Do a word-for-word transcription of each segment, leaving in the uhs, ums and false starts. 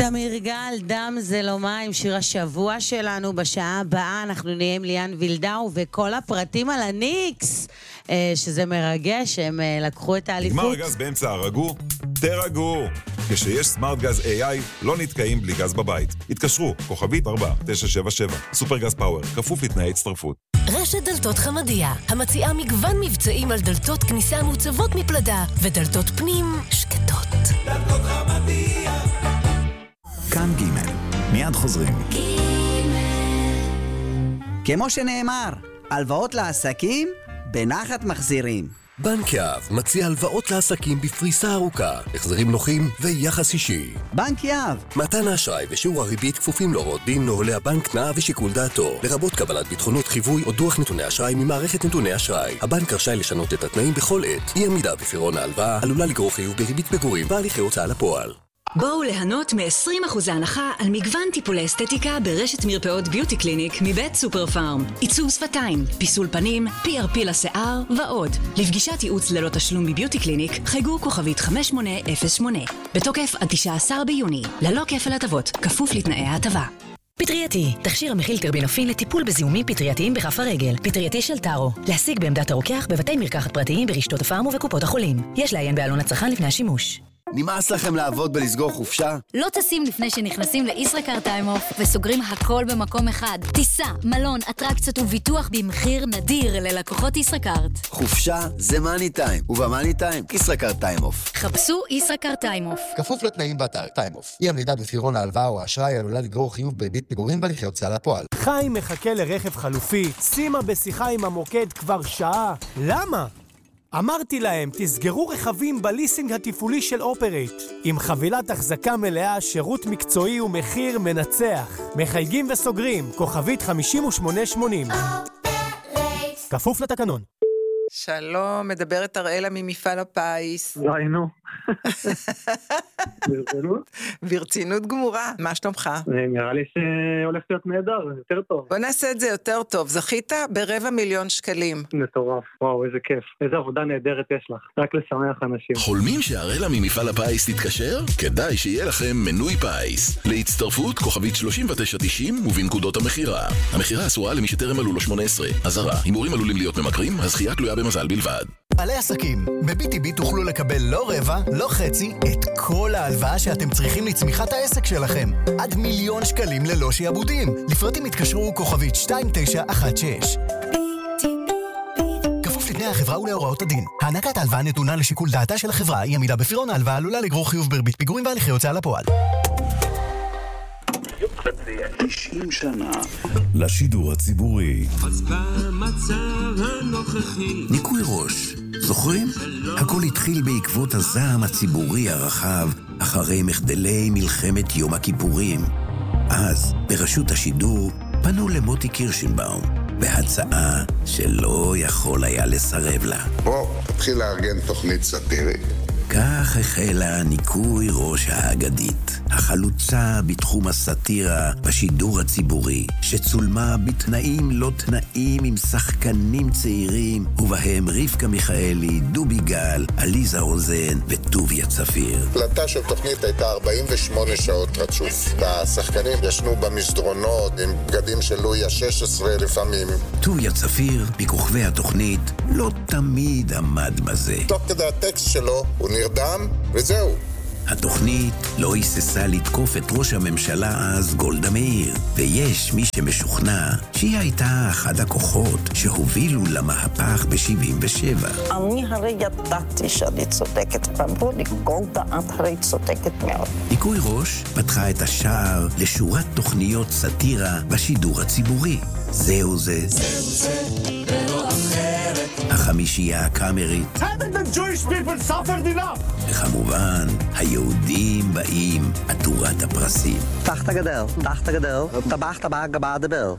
תמיר גל, דם זה לא מים, שיר השבוע שלנו. בשעה הבאה אנחנו נהיה עם ליאן וילדאו וכל הפרטים על הניקס, שזה מרגש, הם לקחו את האליפות. נגמר הגז באמצע הרגו? תרגו! כשיש סמארט גז איי איי, לא נתקעים בלי גז בבית. התקשרו, כוכבית ארבע תשע שבע שבע, סופר גז פאוור, כפוף לתנאי הצטרפות. רשת דלתות חמדיה, המציעה מגוון מבצעים על דלתות כניסה מוצבות מפלדה, ודלתות פנים שקטות. דלתות חמדיה. כאן ג' מיד חוזרים. ג' כמו שנאמר, הלוואות לעסקים בנחת מחזירים. בנק יהב מציע הלוואות לעסקים בפריסה ארוכה, החזרים נוחים ויחס אישי. בנק יהב. מתן האשראי ושיעור הריבית כפופים להוראות דין, נוהלי הבנק, תנאיו ושיקול דעתו, לרבות קבלת ביטחונות חיווי או דוח נתוני אשראי ממערכת נתוני אשראי. הבנק רשאי לשנות את התנאים בכל עת. אי עמידה בפירעון ההלוואה עלולה לגרור חיוב בריבית פיגורים והליכי הוצאה לפועל. בואו ליהנות מ-עשרים אחוז הנחה על מגוון טיפולי אסתטיקה ברשת מרפאות ביוטי קליניק מבית סופר פארם. עיצוב שפתיים, פיסול פנים, פי אר פי לשיער ועוד. לפגישת ייעוץ ללא תשלום בביוטי קליניק, חייגו כוכבית חמש שמונה אפס שמונה. בתוקף עד תשעה עשר ביוני, ללא כפל הטבות, כפוף לתנאי ההטבה. פטרייתי, תכשיר המכיל טרבינופין לטיפול בזיהומים פטרייתיים בכף הרגל. פטרייתי של טארו, להשיג בעמדת הרוקח בבתי מרקחת פרטיים ברשתות הפארם ובקופות החולים. יש לעיין בעלון הצרכן לפני השימוש. נמאס לכם לעבוד בלסגור חופשה? לא טסים לפני שנכנסים לישראכרט טיים אוף וסוגרים הכל במקום אחד. טיסה, מלון, אטרקציות וביטוח במחיר נדיר ללקוחות ישראכרט. חופשה זה מאני טיים, ובמאני טיים ישראכרט טיים אוף. חפשו ישראכרט טיים אוף. כפוף לתנאים באתר טיים אוף. אי עמידה בפירעון ההלוואה או האשראי עלולה לגרור חיוב בריבית פיגורים והליכי הוצאה לפועל. חיים מחכה לרכב חלופי, שימה בשיחה עם המוקד כבר שעה. למה? אמרתי להם, תסגרו רכבים בליסינג התפעולי של אופרייט. עם חבילת החזקה מלאה, שירות מקצועי ומחיר מנצח. מחייגים וסוגרים, כוכבית חמישים ושמונה שמונים. כפוף לתקנון. שלום, מדברת אראלה ממפעל הפיס. ראינו. ברצינות? ברצינות גמורה. מה שלומך? נראה לי שהולך להיות נהדר, יותר טוב. בוא נעשה את זה יותר טוב. זכית ברבע מיליון שקלים. מטורף, וואו, איזה כיף. איזה עבודה נהדרת יש לך. רק לשמח אנשים. חולמים שאראלה ממפעל הפיס תתקשר? כדאי שיהיה לכם מנוי פיס. להצטרפות כוכבית שלושים ותשע תשעים ובנקודות המחירה. המחירה אסורה למי שטרם מלאו לו שמונה עשרה. אזהרה, הימורים עלולים להיות ממכרים, הזכייה תלויה במזל בלבד. בעלי עסקים, ב-בי טי בי תוכלו לקבל לא רבע, לא חצי, את כל ההלוואה שאתם צריכים לצמיחת העסק שלכם. עד מיליון שקלים ללא שיעבודים. לפרטים התקשרו כוכבית שתיים תשע אחת שש. כפוף לתנאי החברה ולהוראות הדין. הענקת ההלוואה נתונה לשיקול דעתה של החברה, אי עמידה בפירעון ההלוואה עלולה לגרור חיוב בריבית פיגורים והליכי הוצאה לפועל. תשעים שנה לשידור הציבורי. אז במצב הנוכחי ניקוי ראש, זוכרים? הכל התחיל בעקבות הזעם הציבורי הרחב אחרי מחדלי מלחמת יום הכיפורים. אז ברשות השידור פנו למוטי קירשנבאום בהצעה שלא יכול היה לסרב לה. בוא, תתחיל לארגן תוכנית סאטירית. כך החלה ניקוי ראש האגדית, החלוצה בתחום הסאטירה בשידור הציבורי, שצולמה בתנאים לא תנאים עם שחקנים צעירים, ובהם רבקה מיכאלי, דובי גל, עליזה רוזן וטוביה צפיר. הקלטה של תוכנית הייתה ארבעים ושמונה שעות רצוף, והשחקנים ישנו במסדרונות עם בגדים של לואי ה-שש עשרה לפעמים. טוביה צפיר, בכוכבי התוכנית, לא תמיד עמד בזה. תוך כדי הטקסט שלו הוא נרדם, וזהו. התוכנית לא היססה לתקוף את ראש הממשלה אז גולדה מאיר, ויש מי שמשוכנע שהיא הייתה אחד הכוחות שהובילו למהפך ב-שבעים ושבע. אני הרי ידעתי שאני צודקת, ואמרו לי, גולדה, את הרי צודקת מאוד. ניקוי ראש פתחה את השער לשורת תוכניות סאטירה בשידור הציבורי. זהו זה. זהו זה, ולא אחרת. החמישייה הקאמרית. Haven't the Jewish people suffered enough? וכמובן, היהודים באים עטורת הפרסים. תחת הגדר, תחת הגדר, טבח טבח גבה דבר.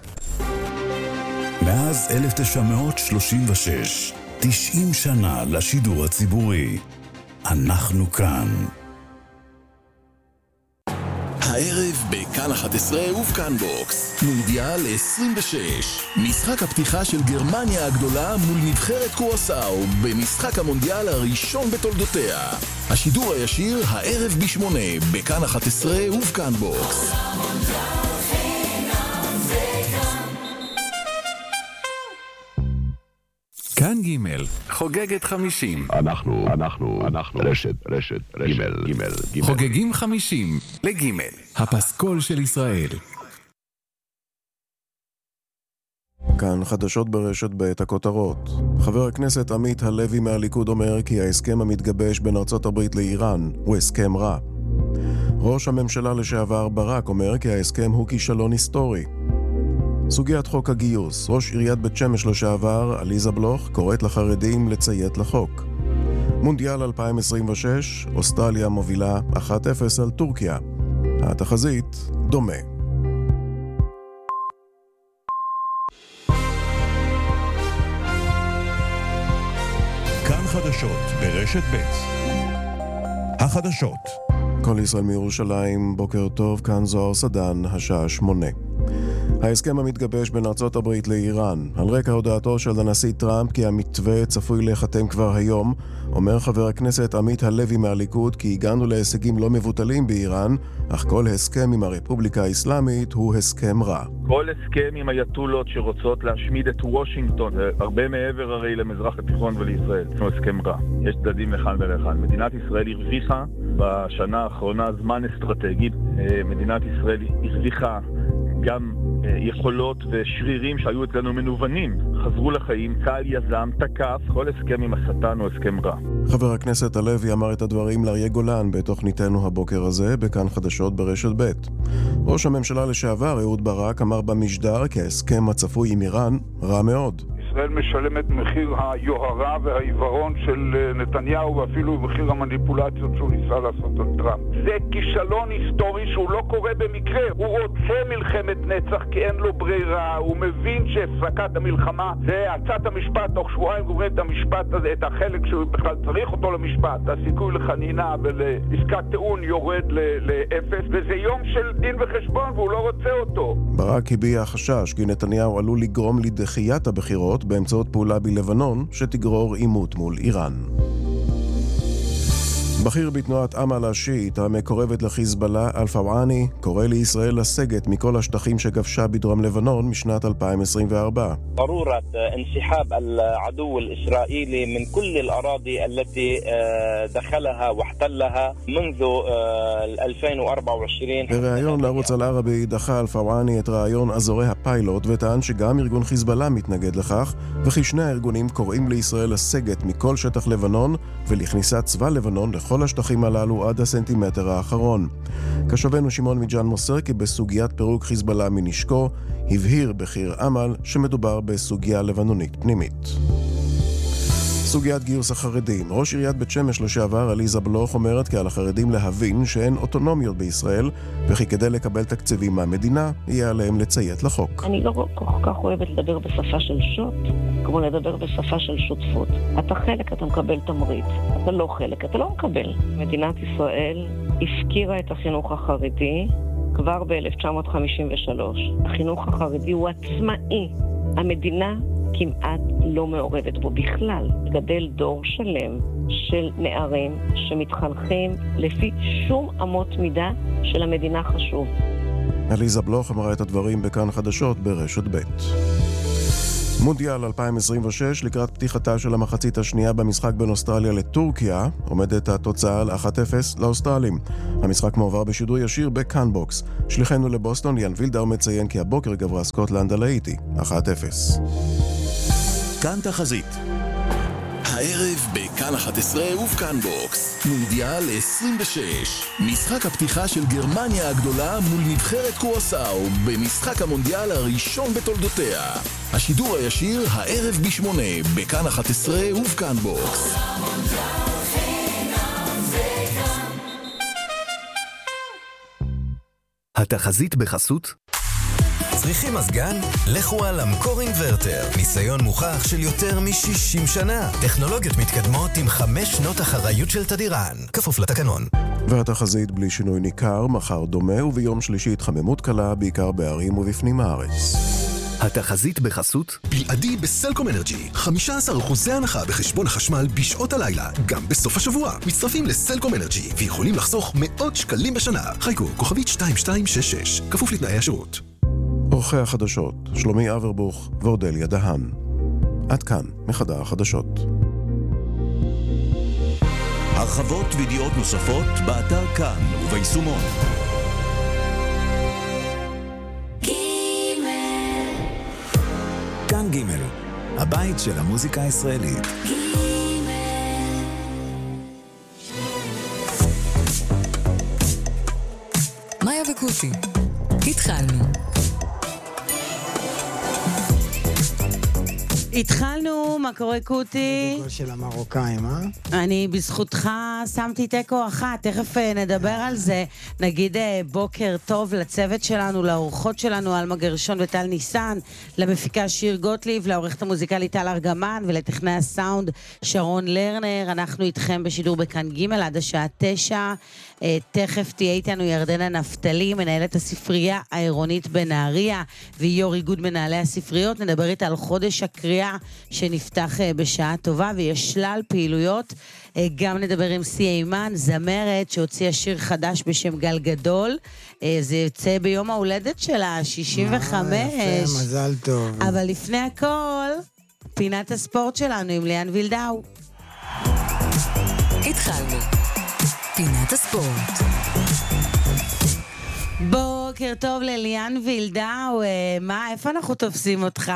מאז אלף תשע מאות שלושים ושש, תשעים שנה לשידור הציבורי. אנחנו כאן. הערב בכאן אחת עשרה ובכאן בוקס. מונדיאל עשרים ושש. משחק הפתיחה של גרמניה הגדולה מול נבחרת קורסאו במשחק המונדיאל הראשון בתולדותיה. השידור הישיר הערב בשמונה בכאן אחת עשרה ובכאן בוקס. כאן ג' חוגגת חמישים. אנחנו, אנחנו, אנחנו, רשת, רשת, ג' ג' ג' חוגגים חמישים לג' הפסקול של ישראל. כאן חדשות ברשת בעת הכותרות. חבר הכנסת עמית הלוי מהליכוד אומר כי ההסכם המתגבש בין ארצות הברית לאיראן הוא הסכם רע. ראש הממשלה לשעבר ברק אומר כי ההסכם הוא כישלון היסטורי. סוגיית חוק הגיוס, ראש עיריית בית שמש לשעבר, עליזה בלוך, קוראת לחרדים לציית לחוק. מונדיאל אלפיים עשרים ושש, אוסטרליה מובילה אחת אפס על טורקיה. התחזית דומה. כאן חדשות ברשת ב' החדשות. כל ישראל מירושלים, בוקר טוב, כאן זוהר סדן, השעה שמונה. ההסכם המתגבש בין ארצות הברית לאיראן. על רקע הודעתו של הנשיא טראמפ כי המתווה צפוי להיחתם כבר היום, אומר חבר הכנסת עמית הלוי מהליכוד כי הגענו להישגים לא מבוטלים באיראן, אך כל הסכם עם הרפובליקה האסלאמית הוא הסכם רע. כל הסכם עם היתולות שרוצות להשמיד את וושינגטון, הרבה מעבר הרי למזרח התיכון ולישראל, הוא הסכם רע. יש צדדים לכאן ולכאן. מדינת ישראל הרוויחה בשנה האחרונה זמן אסטרטגי. מדינת ישראל הרוויחה גם יכולות ושרירים שהיו אצלנו מנוונים, חזרו לחיים, צה"ל יזם, תקף, כל הסכם עם השטן הוא הסכם רע. חבר הכנסת הלוי אמר את הדברים לאריה גולן בתוכניתנו הבוקר הזה, בכאן חדשות ברשת ב'. ראש הממשלה לשעבר אהוד ברק אמר במשדר כי ההסכם הצפוי עם איראן רע מאוד. ישראל משלמת מחיר היוהרה והעיוורון של נתניהו ואפילו מחיר המניפולציות שהוא ניסה לעשות על טראמפ. זה כישלון היסטורי שהוא לא קורה במקרה. הוא רוצה מלחמת נצח כי אין לו ברירה. הוא מבין שהפסקת המלחמה זה הצעת המשפט, תוך שבועיים גומרים את המשפט הזה, את החלק שהוא בכלל צריך אותו למשפט. הסיכוי לחנינה ולעסקת טיעון יורד לאפס, וזה יום של דין וחשבון והוא לא רוצה אותו. ברק הביע חשש כי נתניהו עלול לגרום לדחיית הבחירות באמצעות פעולה בלבנון שתגרור עימות מול איראן. בכיר בתנועת אמל השיעית המקורבת לחיזבאללה אל-פוואני קורא לישראל לסגת מכל השטחים שכבשה בדרום לבנון משנת אלפיים עשרים וארבע. ضرورة انسحاب العدو الإسرائيلي من كل الأراضي التي دخلها واحتلها منذ ألفين وأربعة وعشرين. בריאיון לערוץ אל-ערבי דחה אל-פוואני את רעיון אזורי הפיילוט וטען שגם ארגון חיזבאללה מתנגד לכך וכי שני הארגונים קוראים לישראל לסגת מכל שטח לבנון ולכניסת צבא לבנון לכל השטחים הללו עד הסנטימטר האחרון. כשבנו שמעון מג'אן מוסר כי בסוגיית פירוק חיזבאללה מנשקו הבהיר בכיר אמל שמדובר בסוגיה לבנונית פנימית. סוגיית גיוס החרדים. ראש עיריית בית שמש לשעבר עליזה בלוך אומרת כי על החרדים להבין שאין אוטונומיות בישראל וכי כדי לקבל תקציבים מהמדינה יהיה עליהם לציית לחוק. אני לא כל כך אוהבת לדבר בשפה של שוט כמו לדבר בשפה של שותפות. אתה חלק, אתה מקבל תמריץ. אתה לא חלק, אתה לא מקבל. מדינת ישראל הפקירה את החינוך החרדי כבר ב-אלף תשע מאות חמישים ושלוש. החינוך החרדי הוא עצמאי. המדינה כמעט לא מעורבת בו בכלל. גדל דור שלם של נערים שמתחנכים לפי שום אמות מידה של המדינה חשוב. עליזה בלוך אמרה את הדברים בכאן חדשות ברשת ב'. מונדיאל אלפיים עשרים ושש, לקראת פתיחתה של המחצית השנייה במשחק בין אוסטרליה לטורקיה, עומדת התוצאה על אחת אפס לאוסטרלים. המשחק מועבר בשידור ישיר בכאן בוקס. שליחנו לבוסטון ליאן וילדאו מציין כי הבוקר גברה סקוטלנד על האיטי, אחת אפס. כאן תחזית. הערב בכאן אחת עשרה ובכאן בוקס. מונדיאל עשרים ושש. משחק הפתיחה של גרמניה הגדולה מול נבחרת קורסאו במשחק המונדיאל הראשון בתולדותיה. השידור הישיר הערב בשמונה בכאן אחת עשרה ובכאן בוקס. התחזית בחסות צריכים מזגן? לכו על אמקור אינברטר. ניסיון מוכח של יותר מ-שישים שנה. טכנולוגיות מתקדמות עם חמש שנות אחריות של תדירן. כפוף לתקנון. והתחזית בלי שינוי ניכר, מחר דומה, וביום שלישי התחממות קלה, בעיקר בערים ובפנים הארץ. התחזית בחסות בלעדי בסלקום אנרג'י, חמישה עשר אחוז הנחה בחשבון החשמל בשעות הלילה, גם בסוף השבוע. מצטרפים לסלקום אנרג'י ויכולים לחסוך מאות שקלים בשנה. חיכו, כוכבית שתיים שתיים שש שש, כפוף לתנאי השירות. אורחי החדשות, שלומי אברבוך ואודליה דהן. עד כאן, מחדר החדשות. הרחבות וידיעות נוספות באתר כאן וביישומון. כאן ג' הבית של המוזיקה הישראלית. מאיה וקוטי, התחלנו. התחלנו, מה קורה קוטי? זה גול של המרוקאים, אה? אני בזכותך שמתי תיקו אחת, תכף נדבר על זה. נגיד בוקר טוב לצוות שלנו, לאורחות שלנו, אלמה גרשון וטל ניסן, למפיקה שיר גוטליב, לעורכת המוזיקלית טל ארגמן ולטכנאי הסאונד שרון לרנר. אנחנו איתכם בשידור בכאן ג' עד השעה תשע. תכף תהיה איתנו ירדנה נפתלי, מנהלת הספרייה העירונית בנהריה, ויו"ר איגוד מנהלי הספריות. נדבר איתה על חודש הקריאה שנפתח בשעה טובה, ויש שלל פעילויות. גם נדבר עם סי אימן, זמרת שהוציאה שיר חדש בשם גל גדול. זה יוצא ביום ההולדת שלה, שישים וחמש. יפה, מזל טוב. אבל לפני הכל, פינת הספורט שלנו עם ליאן וילדאו. התחלנו. פינת הספורט. בוקר טוב לליאן וילדאו. מה, איפה אנחנו תופסים אותך?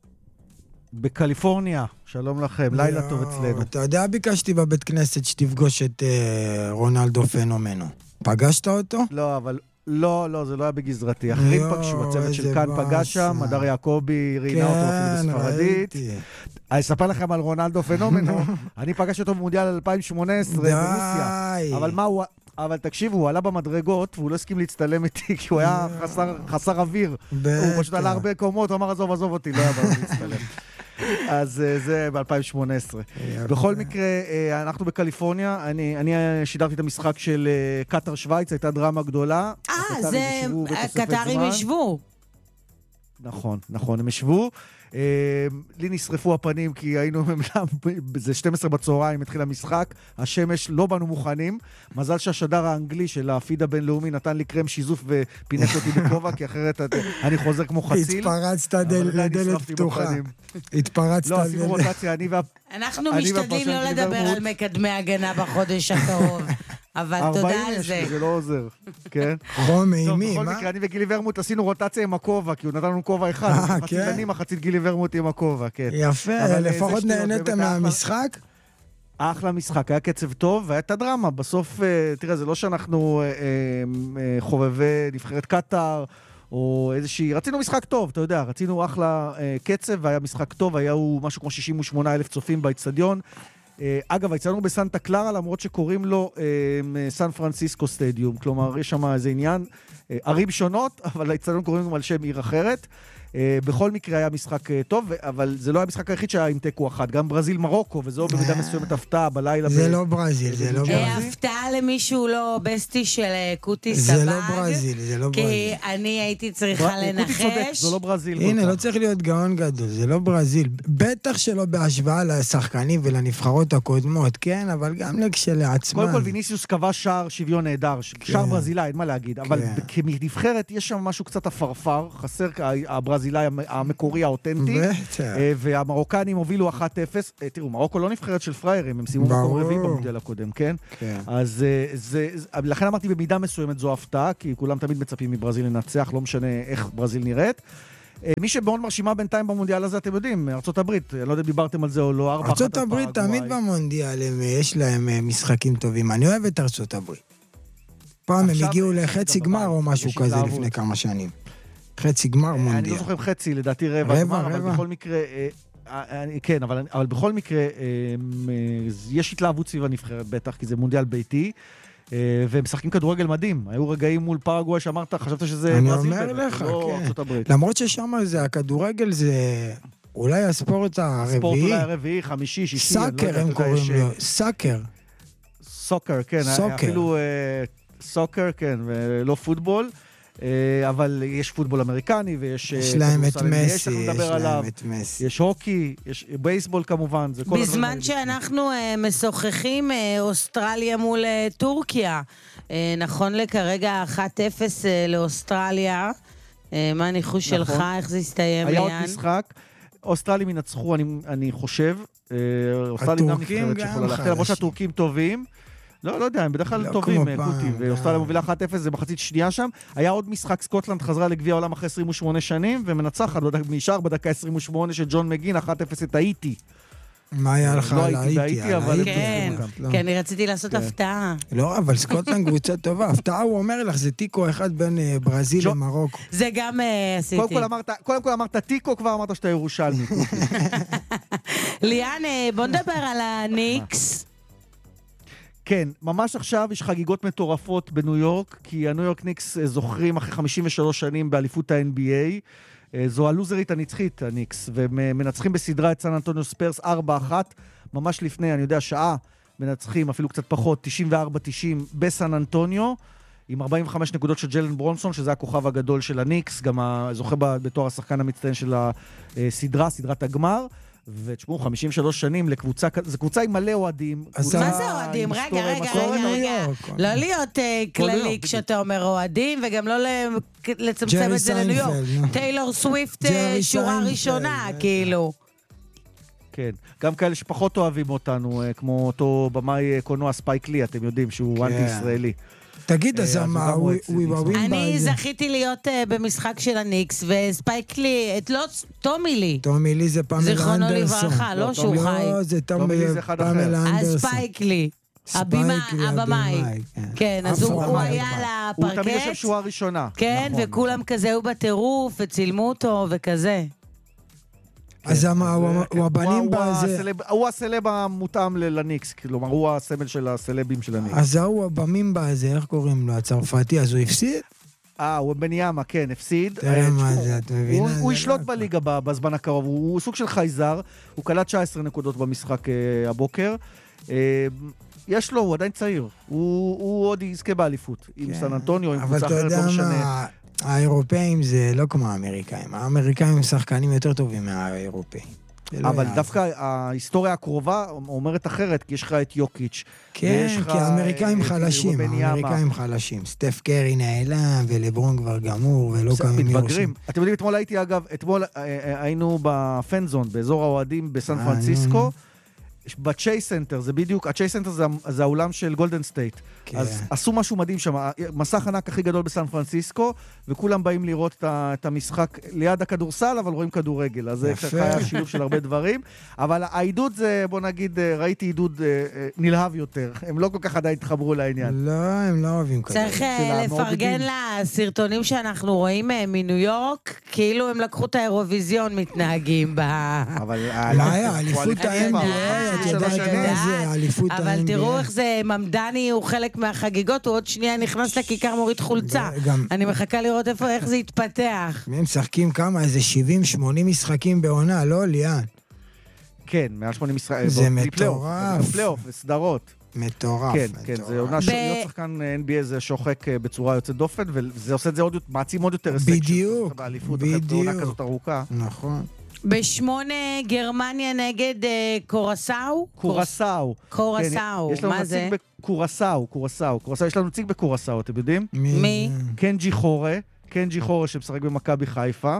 בקליפורניה, שלום לכם, לילה טוב אצלנו. אתה יודע, ביקשתי בבית כנסת שתפגוש את רונלדו פנומנו. פגשת אותו? לא, אבל לא, לא, זה לא היה בגזרתי. אחרים פגשו, הצוות של כאן פגש שם, הדר יעקובי ראיינה אותו אפילו בספרדית. אני אספר לכם על רונלדו פנומנו. אני פגש אותו במונדיאל אלפיים שמונה עשרה ברוסיה. אבל מה הוא... אבל תקשיבו, הוא עלה במדרגות, והוא לא הסכים להצטלם איתי, כי הוא היה חסר אוויר. הוא פשוט עלה הרבה קומות, הוא אמר, עזוב, עזוב אותי, לא היה בא להצטלם. אז זה ב-אלפיים שמונה עשרה. בכל מקרה, אנחנו בקליפורניה, אני שידרתי את המשחק של קטר שוויץ, הייתה דרמה גדולה. אה, זה... קטרים ישבו. נכון, נכון, הם ישבו. לי נשרפו הפנים כי היינו זה שתים עשרה בצהריים התחיל המשחק, השמש לא באנו מוכנים. מזל שהשדר האנגלי של הפיד הבינלאומי נתן לי קרם שיזוף ופינק אותי בכובע, כי אחרת אני חוזר כמו חציל. התפרצת לדלת פתוחה. התפרצת לא, עשינו רוטציה, אני וה... אנחנו משתדלים לא לדבר על מקדמי הגנה בחודש הקרוב, אבל תודה על זה. זה לא עוזר, כן? חום אימי, בכל מקרה, אני וגילי ורמוט עשינו רוטציה עם הכובע, כי הוא נתן לנו כובע אחד. מחצית אני, מחצית גילי ורמוט עם הכובע, כן. יפה, לפחות נהנתם מהמשחק? אחלה משחק, היה קצב טוב, והייתה דרמה. בסוף, תראה, זה לא שאנחנו חובבי נבחרת קטר, או איזושהי... רצינו משחק טוב, אתה יודע, רצינו אחלה קצב, והיה משחק טוב, היה הוא משהו כמו שישים ושמונה אלף צופים באצטדיון. אגב, הצלנו בסנטה קלרה, למרות שקוראים לו סן פרנסיסקו סטדיום, כלומר, יש שם איזה עניין, ערים שונות, אבל הצלנו קוראים על שם עיר אחרת. בכל מקרה היה משחק טוב, אבל זה לא היה המשחק היחיד שהיה עם תיקו אחת, גם ברזיל מרוקו, וזו במידה מסוימת הפתעה בלילה. זה לא ברזיל, זה לא ברזיל. הפתעה למישהו לא בסטי של קוטי סבג. זה לא ברזיל, זה לא ברזיל. כי אני הייתי צריכה לנחש. קוטי צודק, זה לא ברזיל. הנה, לא צריך להיות גאון גדול, זה לא ברזיל. בטח שלא בהשוואה לשחקנים ולנבחרות הקודמות, כן, אבל גם כשלעצמם. קודם כל ויניסיוס קבע שער שוויון נהדר, שער ברזילאי, אין מה להגיד, אבל כנבחרת יש שם משהו קצת הפרפר, חסר הברזילאי המקורי האותנטי, והמרוקנים הובילו אחת אפס. תראו, מרוקו לא נבחרת של פריירים, הם שימו מקום רביעי במודל הקודם, כן? אז לכן אמרתי במידה מסוימת זו הפתעה, כי כולם תמיד מצפים מברזיל לנצח, לא משנה איך ברזיל נראית. מי שבאון מרשימה בינתיים במונדיאל הזה, אתם יודעים, ארצות הברית, אני לא יודע, דיברתם על זה או לא, ארבע, ארצות הברית תמיד במונדיאל, יש להם משחקים טובים. אני אוהב את ארצות הברית. פעם הם הגיעו לחצי גמר או משהו כזה לפני כמה שנים. חצי גמר מונדיאל. אני לא זוכר חצי, לדעתי רבע גמר, אבל בכל מקרה, כן, אבל בכל מקרה, יש התלהבות סביב הנבחרת בטח, כי זה מונדיאל ביתי. והם משחקים כדורגל מדהים. היו רגעים מול פרגוואי שאמרת, חשבת שזה אני ברזיל, אומר לך, לא כן. ארצות הברית. למרות ששם זה, הכדורגל זה אולי הספורט הרביעי. ספורט אולי הרביעי, חמישי, שישי. סאקר הם קוראים לו, סאקר. סוקר, כן. סוקר. אפילו סוקר, כן, ולא פוטבול. אבל יש פוטבול אמריקני ויש... יש להם את מסי, יש להם את מסי. יש הוקי, יש בייסבול כמובן. בזמן שאנחנו משוחחים אוסטרליה מול טורקיה. נכון לכרגע אחת אפס לאוסטרליה. מה הניחוש שלך? איך זה הסתיים? היה עוד משחק. אוסטרלים ינצחו, אני חושב. אוסטרלים גם נבחרת שיכולה להחתל. למרות שהטורקים טובים. לא, לא יודע, הם בדרך כלל טובים, גוטי, ואוסטרליה מובילה אחת אפס, זה מחצית שנייה שם. היה עוד משחק, סקוטלנד חזרה לגביע העולם אחרי עשרים ושמונה שנים, ומנצחת נשאר בדקה עשרים ושמונה של ג'ון מגין, אחת אפס את האיטי. מה היה לך על האיטי? כן, כן, אני רציתי לעשות הפתעה. לא, אבל סקוטלנד קבוצה טובה. הפתעה הוא אומר לך, זה טיקו אחד בין ברזיל למרוקו. זה גם עשיתי. קודם כל אמרת טיקו, כבר אמרת שאתה ירושלמי. ליאן, בוא נדבר על הניקס. כן, ממש עכשיו יש חגיגות מטורפות בניו יורק, כי הניו יורק ניקס זוכרים אחרי חמישים ושלוש שנים באליפות ה-אן בי איי. זו הלוזרית הנצחית, הניקס, ומנצחים בסדרה את סן אנטוניו ספרס ארבע אחת, ממש לפני, אני יודע, שעה מנצחים, אפילו קצת פחות, תשעים וארבע תשעים בסן אנטוניו, עם ארבעים וחמש נקודות של ג'לן ברונסון, שזה הכוכב הגדול של הניקס, גם זוכה בתואר השחקן המצטיין של הסדרה, סדרת הגמר. ותשמעו, חמישים ושלוש שנים לקבוצה, זו קבוצה עם מלא אוהדים. מה זה אוהדים? רגע, רגע, רגע, רגע. לא להיות כללי כשאתה אומר אוהדים, וגם לא לצמצם את זה לניו יורק. טיילור סוויפט שורה ראשונה, כאילו. כן, גם כאלה שפחות אוהבים אותנו, כמו אותו במאי קולנוע ספייק לי, אתם יודעים שהוא אנטי ישראלי. תגיד, אז מה, הוא יבואים בעד זה. אני זכיתי להיות במשחק של הניקס, וספייק לי, את לא, טומי לי. טומי לי זה פמלה אנדרסון. זכרונו לברכה, לא שהוא חי. לא, זה פמלה אנדרסון. אז ספייק לי. הבמאי. כן, אז הוא היה על הפרקט. הוא תמיד יושב שורה ראשונה. כן, וכולם כזה היו בטירוף, וצילמו אותו וכזה. אז הוא הבנים בזה... הוא הסלב המותאם לניקס, כלומר, הוא הסמל של הסלבים של הניקס. אז הוא הבנים בזה, איך קוראים לו? הצרפתי, אז הוא הפסיד? אה, הוא בן ימה, כן, הפסיד. תראה מה זה, את מבינה? הוא ישלוט בליגה בזמן הקרוב, הוא סוג של חייזר, הוא קלט תשע עשרה נקודות במשחק הבוקר. יש לו, הוא עדיין צעיר, הוא עוד יזכה באליפות, עם סן אנטוניו, עם קבוצה אחרת, לא משנה. האירופאים זה לא כמו האמריקאים. האמריקאים הם שחקנים יותר טובים מהאירופאים. אבל דווקא ההיסטוריה הקרובה אומרת אחרת, כי יש לך את יוקיץ'. כן, כי האמריקאים חלשים, האמריקאים חלשים. סטף קרי נעלם, ולברון כבר גמור, ולא כמה מתבגרים. אתם יודעים, אתמול הייתי, אגב, אתמול היינו בפנזון, באזור האוהדים בסן פרנסיסקו, בצ'יי סנטר, זה בדיוק, הצ'יי סנטר זה, זה האולם של גולדן סטייט. כן. אז עשו משהו מדהים שם, מסך ענק הכי גדול בסן פרנסיסקו, וכולם באים לראות את המשחק ליד הכדורסל, אבל רואים כדורגל. אז זה היה שילוב של הרבה דברים. אבל העידוד זה, בוא נגיד, ראיתי עידוד נלהב יותר. הם לא כל כך עדיין התחברו לעניין. לא, הם לא אוהבים כדורגל. צריך לפרגן לסרטונים שאנחנו רואים מניו יורק, כאילו הם לקחו את האירוויזיון מתנהגים ב... אבל האליפות ה-אן בי איי, את יודעת מה זה, האליפות ה-אן בי איי. אבל תראו איך זה, ממדני הוא חלק מהחגיגות, הוא עוד שנייה נכנס לכיכר מוריד חולצה. אני מחכה לראות איפה, איך זה יתפתח. הם משחקים כמה, איזה שבעים שמונים משחקים בעונה, לא ליאן? כן, מעל שמונים משחקים. זה מטורף. פלייאוף, סדרות. מטורף. כן, כן, זה עונה להיות שחקן אן בי איי זה שוחק בצורה יוצאת דופן, וזה עושה את זה עוד, מעצים עוד יותר הישג. בדיוק, בדיוק. עונה כזאת ארוכה. נכון. בשמונה גרמניה נגד קורסאו? קורסאו. קורסאו, מה זה? קורסאו, קורסאו. יש לנו נציג בקורסאו, אתם יודעים? מי? קנג'י חורה, קנג'י חורה שמשחק במכבי חיפה.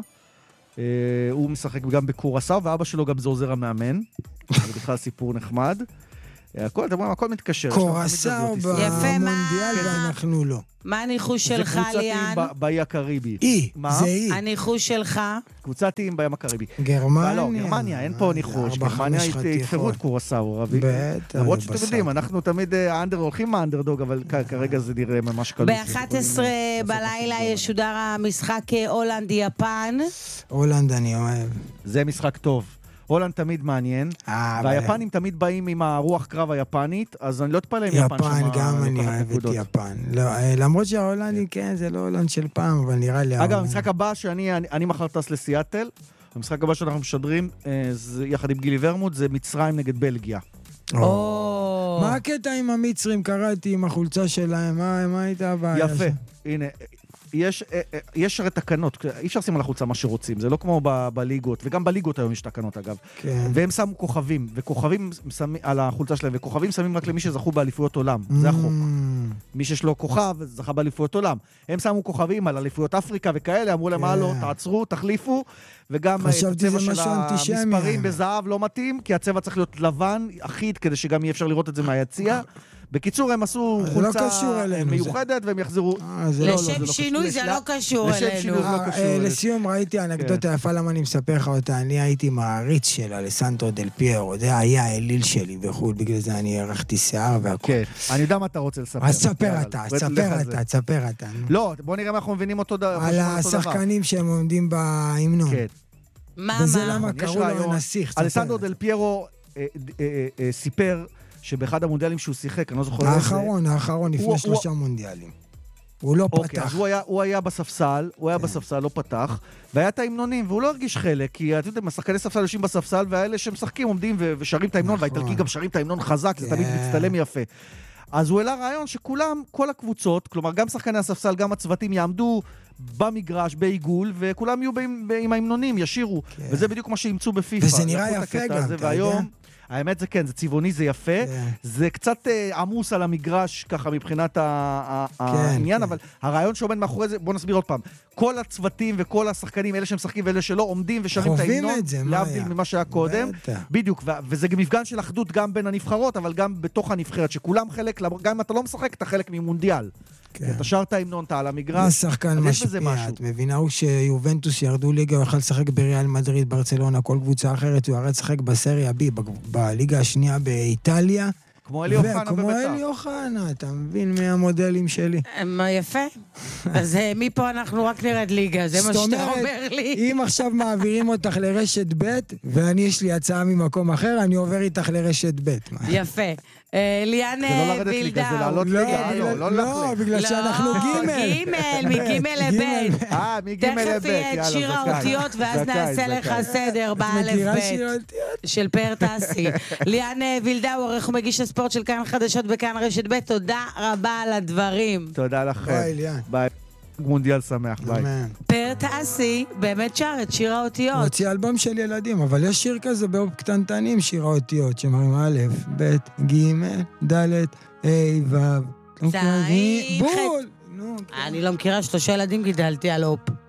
הוא משחק גם בקורסאו, ואבא שלו גם זה עוזר המאמן. זה בכלל סיפור נחמד. הכל, אתם אומרים, הכל מתקשר. קורסאו במונדיאל ואנחנו לא. מה הניחוש שלך, ליאן? זה קבוצת באי הקריבי. אי, זה אי. הניחוש שלך? קבוצת אי בים הקריבי. גרמניה. לא, גרמניה, אין פה ניחוש. גרמניה יתפרו את קורסאו, רבי. בטח. למרות שאתם יודעים, אנחנו תמיד הולכים מהאנדרדוג, אבל כרגע זה נראה ממש קלוס. ב-אחת עשרה בלילה ישודר המשחק הולנד-יפן. הולנד אני אוהב. זה משחק טוב. הולנד תמיד מעניין, והיפנים תמיד באים עם הרוח קרב היפנית, אז אני לא אתפלא עם יפן שם. יפן, גם אני אוהב את יפן. למרות שההולנדים, כן, זה לא הולנד של פעם, אבל נראה לי... אגב, המשחק הבא שאני מחר טס לסיאטל, המשחק הבא שאנחנו משדרים, יחד עם גילי ורמוט, זה מצרים נגד בלגיה. מה הקטע עם המצרים? קראתי עם החולצה שלהם, מה הייתה הבעיה? יפה, הנה... יש, יש הרי תקנות, אי אפשר לשים על החולצה מה שרוצים, זה לא כמו ב, בליגות, וגם בליגות היום יש תקנות אגב. כן. והם שמו כוכבים, וכוכבים שמים על החולצה שלהם, וכוכבים שמים רק למי שזכו באליפויות עולם, mm. זה החוק. מי שיש לו כוכב, זכה באליפויות עולם. הם שמו כוכבים על אליפויות אפריקה וכאלה, אמרו להם, הלו, yeah. תעצרו, תחליפו, וגם הצבע של המספרים בזהב לא מתאים, כי הצבע צריך להיות לבן, אחיד, כדי שגם יהיה אפשר לראות את זה מהיציאה. בקיצור, הם עשו חולצה מיוחדת, והם יחזרו... לשם שינוי זה לא קשור אלינו. לסיום ראיתי אנקדוטה יפה למה אני מספר לך אותה. אני הייתי מעריץ של אלסנדרו דל פיירו, זה היה האליל שלי בחול, בגלל זה אני ערכתי שיער והכל. כן, אני יודע מה אתה רוצה לספר. אז ספר אתה, ספר אתה, ספר אתה. לא, בוא נראה מה אנחנו מבינים אותו דבר. על השחקנים שהם עומדים בהמנון. כן. מה, וזה למה קראו לו הנסיך. אלסנדרו דל פיירו סיפר שבאחד המונדיאלים שהוא שיחק, אני לא זוכר... האחרון, האחרון, לפני שלושה מונדיאלים. הוא לא אוקיי, פתח. אז הוא היה, הוא היה בספסל, הוא היה בספסל, לא פתח, והיה את ההמנונים, והוא לא הרגיש חלק, כי אתם יודעים, השחקני ספסל יושבים בספסל, והאלה שמשחקים עומדים ושרים את ההמנון, והאיטלקי גם שרים את ההמנון חזק, זה תמיד מצטלם יפה. אז הוא העלה רעיון שכולם, כל הקבוצות, כלומר גם שחקני הספסל, גם הצוותים יעמדו במגרש, בעיגול, וכולם יהיו עם ההמנונים, ישירו. וזה בדיוק מה שימצאו בפיפה. וזה נראה יפה גם, אתה יודע? האמת זה כן, זה צבעוני, זה יפה. זה קצת עמוס על המגרש, ככה מבחינת העניין, אבל הרעיון שעומד מאחורי זה, בוא נסביר עוד פעם. כל הצוותים וכל השחקנים, אלה שמשחקים ואלה שלא, עומדים ושרים את ההמנון, להבדיל ממה שהיה קודם. בדיוק, וזה מפגן של אחדות גם בין הנבחרות, אבל גם בתוך הנבחרת, שכולם חלק, גם אם אתה לא משחק, אתה חלק ממונדיאל. אתה שר את ההמנון, אתה על המגרש. זה שחקן משפיע, את מבינה, הוא שיובנטוס ירדו ליגה, הוא יכל לשחק בריאל מדריד, ברצלונה, כל קבוצה אחרת, הוא ירד לשחק בסריה בי, בליגה השנייה באיטליה. כמו אלי אוחנה בביתר. וכמו אלי אוחנה, אתה מבין מהמודלים שלי. מה יפה. אז מפה אנחנו רק נרד ליגה, זה מה שאתה אומר לי. אם עכשיו מעבירים אותך לרשת ב' ואני יש לי הצעה ממקום אחר, אני עובר איתך לרשת ב'. יפה. ליאן וילדאו. זה לא לרדת ליגה, זה לעלות ליגה. לא, לא, בגלל שאנחנו ג' ג', מג' לב'. אה, מג' לב'. תכף יהיה את שיר האותיות, ואז נעשה לך סדר באלף ב' של פרטסי. ליאן וילדאו, עורך ומגיש הספורט של כאן חדשות בכאן רשת ב', תודה רבה על הדברים. תודה לכם. ביי, ליאן. ביי. מונדיאל שמח, ביי. פרטסי באמת שר את שיר האותיות. הוא הוציא אלבום של ילדים, אבל יש שיר כזה באופ קטנטנים, שיר האותיות, שמרים א', ב', ג', ד', ה', ו', צעי, בול! אני לא מכירה, שלושה ילדים גידלתי על אופ.